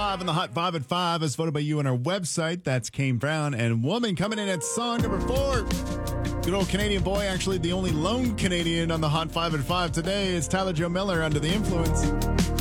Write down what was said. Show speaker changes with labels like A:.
A: 5 on the Hot 5 at 5 as voted by you on our website. That's Kane Brown and Woman coming in at song number 4. Good old Canadian boy, actually the only lone Canadian on the Hot 5 at 5 today is Tyler Joe Miller, Under the Influence.